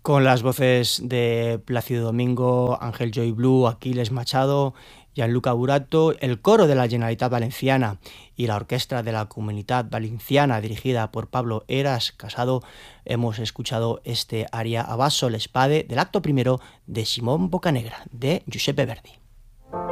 Con las voces de Plácido Domingo, Ángel Joy Blue, Aquiles Machado, Gianluca Burato, el coro de la Generalitat Valenciana y la orquesta de la Comunitat Valenciana dirigida por Pablo Eras Casado, hemos escuchado este aria a basso l'espade del acto primero de Simón Bocanegra, de Giuseppe Verdi.